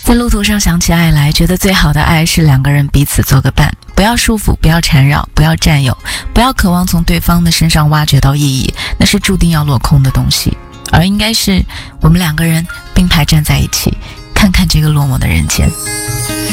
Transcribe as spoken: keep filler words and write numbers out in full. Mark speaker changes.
Speaker 1: 在路途上想起爱来，觉得最好的爱是两个人彼此做个伴，不要束缚，不要缠绕，不要占有，不要渴望从对方的身上挖掘到意义，那是注定要落空的东西，而应该是我们两个人并排站在一起，看看这个落寞的人间。